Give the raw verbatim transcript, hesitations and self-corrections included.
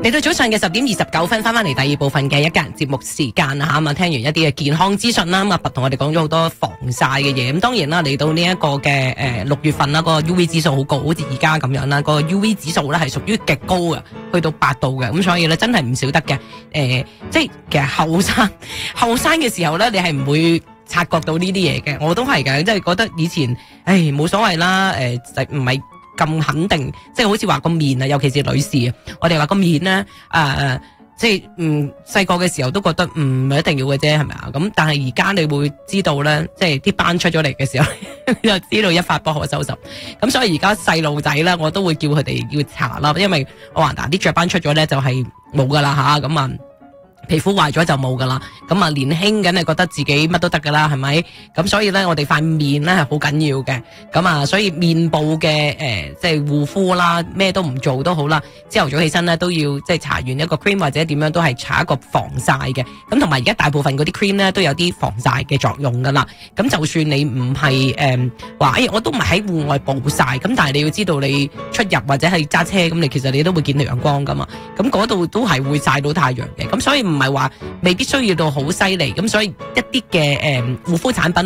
嚟到早上嘅十點二十九分，翻翻嚟第二部分嘅一家人節目時間啊，咁啊聽完一啲嘅健康資訊啦，咁啊同我哋講咗好多防曬嘅嘢。咁當然啦，嚟到呢一個嘅誒六月份啦，個 U V 指數好高，好似而家咁樣啦，個 U V 指數咧係屬於極高嘅，去到八度嘅。咁所以咧真係唔少得嘅。誒、呃，即係其實後生後生嘅時候咧，你係唔會察覺到呢啲嘢嘅。我都係嘅，即係覺得以前誒冇所謂啦，誒唔係。咁肯定，即係好似話個面啊，尤其是女士啊，我哋話個面咧，誒、呃，即係嗯細個嘅時候都覺得唔係一定要嘅啫，係咪啊？咁但係而家你會知道咧，即係啲斑出咗嚟嘅時候，你就知道一發不可收拾。咁所以而家細路仔咧，我都會叫佢哋要搽啦，因為我話嗱啲雀斑出咗咧就係冇噶啦吓，咁啊。皮膚壞咗就冇噶啦，咁啊年輕緊係覺得自己乜都得噶啦，係咪？咁所以咧，我哋塊面咧係好緊要嘅，咁啊，所以面部嘅誒、呃，即係護膚啦，咩都唔做都好啦，朝頭早起身咧都要即係搽完一個 cream 或者點樣都係搽一個防曬嘅，咁同埋而家大部分嗰啲 cream 咧都有啲防曬嘅作用噶啦，咁就算你唔係誒話，誒我都唔係喺戶外暴曬，咁但係你要知道你出入或者係揸車，咁你其實你都會見到陽光噶嘛，咁嗰度都係會曬到太陽嘅，咁所以唔係話未必需要到好犀利，咁所以一啲嘅誒護膚產品。